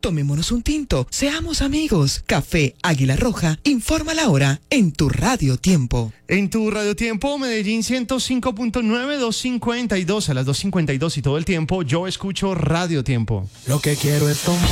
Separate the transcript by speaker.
Speaker 1: Tomémonos un tinto, seamos amigos. Café Águila Roja, informa la hora en tu Radio Tiempo.
Speaker 2: En tu Radio Tiempo, Medellín 105.9, 252 a las 2:52 y todo el tiempo, yo escucho Radio Tiempo.
Speaker 3: Lo que quiero es tomar.